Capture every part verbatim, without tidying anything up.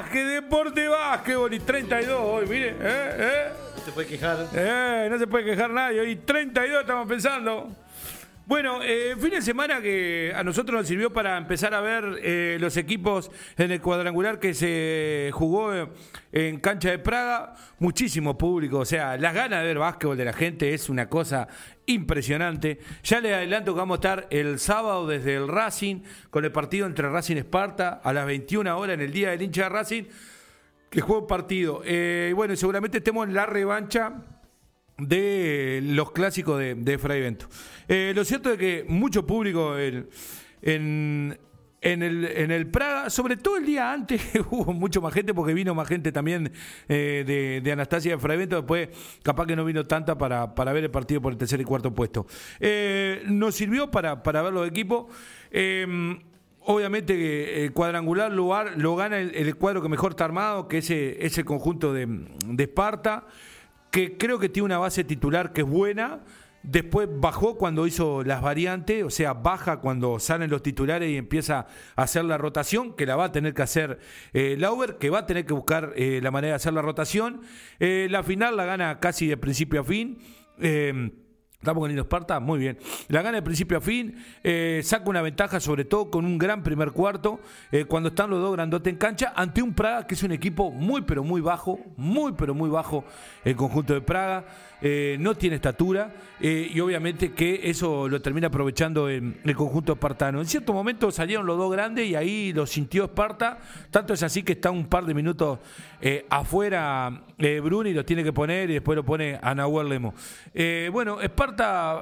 básquet, deporte básquetbol y treinta y dos hoy, mire, eh, eh. No se puede quejar. Eh, no se puede quejar nadie, hoy treinta y dos estamos pensando. Bueno, eh, fin de semana que a nosotros nos sirvió para empezar a ver eh, los equipos en el cuadrangular que se jugó en cancha de Praga. Muchísimo público, o sea, las ganas de ver básquetbol de la gente es una cosa impresionante. Ya les adelanto que vamos a estar el sábado desde el Racing con el partido entre Racing y Esparta a las veintiuna horas en el Día del Hincha de Racing, que juega un partido. Eh, y bueno, seguramente estemos en la revancha de los clásicos de, de Fray Bento. Eh, lo cierto es que mucho público en, en, en, el, en el Praga, sobre todo el día antes, hubo mucho más gente porque vino más gente también eh, de, de Anastasia de Fray Bento. Después capaz que no vino tanta para, para ver el partido por el tercer y cuarto puesto. Eh, nos sirvió para, para ver los equipos. Eh, Obviamente que el cuadrangular lo, lo gana el, el cuadro que mejor está armado, que es ese conjunto de, de Esparta, que creo que tiene una base titular que es buena. Después bajó cuando hizo las variantes, o sea, baja cuando salen los titulares y empieza a hacer la rotación, que la va a tener que hacer eh, Lauber, que va a tener que buscar eh, la manera de hacer la rotación. Eh, la final la gana casi de principio a fin. Eh, Estamos con Nino Esparta, muy bien. La gana de principio a fin, eh, saca una ventaja sobre todo con un gran primer cuarto, eh, cuando están los dos grandotes en cancha, ante un Praga que es un equipo muy pero muy bajo, muy pero muy bajo el conjunto de Praga, eh, no tiene estatura, eh, y obviamente que eso lo termina aprovechando en el conjunto espartano. En cierto momento salieron los dos grandes y ahí lo sintió Esparta, tanto es así que está un par de minutos eh, afuera eh, Bruni, los tiene que poner y después lo pone a Nahuel Lemo. Eh, bueno, Esparta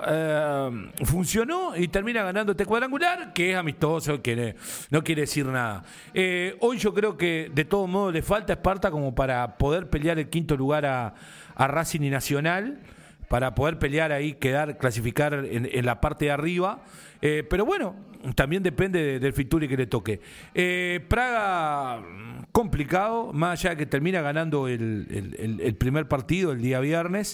Eh, funcionó y termina ganando este cuadrangular, que es amistoso, que no quiere decir nada. Eh, hoy yo creo que de todos modos le falta a Esparta como para poder pelear el quinto lugar a, a Racing y Nacional, para poder pelear ahí, quedar, clasificar en, en la parte de arriba. Eh, pero bueno, también depende de, del fixture que le toque. Eh, Praga, complicado, más allá de que termina ganando el, el, el, el primer partido el día viernes.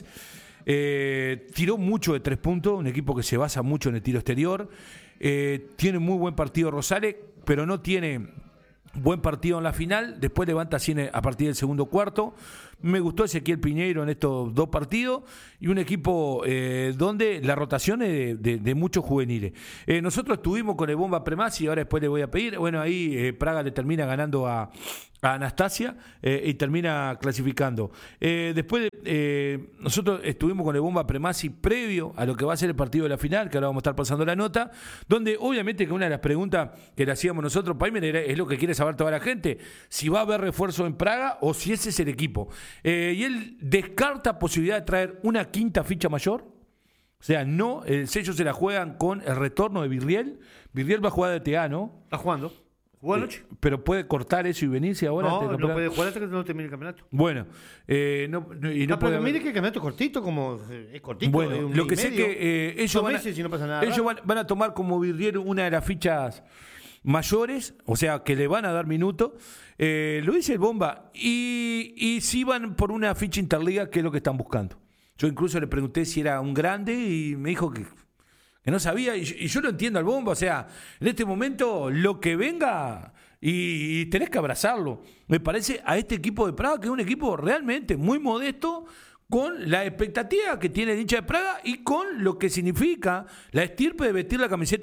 Eh, tiró mucho de tres puntos, un equipo que se basa mucho en el tiro exterior. Eh, tiene muy buen partido Rosales, pero no tiene buen partido en la final. Después levanta cien a partir del segundo cuarto. Me gustó Ezequiel Piñeiro en estos dos partidos y un equipo eh, donde la rotación es de, de, de muchos juveniles. Eh, nosotros estuvimos con el Bomba Premasi y ahora después le voy a pedir. Bueno, ahí eh, Praga le termina ganando a, a Anastasia eh, y termina clasificando. Eh, después eh, nosotros estuvimos con el Bomba Premasi previo a lo que va a ser el partido de la final, que ahora vamos a estar pasando la nota, donde obviamente que una de las preguntas que le hacíamos nosotros, Paimer, es lo que quiere saber toda la gente, si va a haber refuerzo en Praga o si ese es el equipo. Eh, y él descarta posibilidad de traer una quinta ficha mayor. O sea, no, el sello se la juegan con el retorno de Virriel. Virriel va a jugar de T A, ¿no? Está jugando. ¿Jugó anoche? Eh, pero puede cortar eso y venirse ahora. No, no puede jugar hasta que no termine el campeonato. Bueno, eh, no, no, y no, no puede pero haber... mire que el campeonato es cortito, como eh, es cortito. Bueno, es un lo que mes y sé medio, que eh, ellos, van a, meses y no pasa nada ellos van, van a tomar como Virriel una de las fichas mayores, o sea, que le van a dar minutos. Eh, lo dice el Bomba. Y, y si van por una ficha interliga, que es lo que están buscando. Yo incluso le pregunté si era un grande y me dijo que, que no sabía. Y, y yo lo entiendo al Bomba. O sea, en este momento, lo que venga y, y tenés que abrazarlo. Me parece a este equipo de Praga, que es un equipo realmente muy modesto, con la expectativa que tiene el hincha de Praga y con lo que significa la estirpe de vestir la camiseta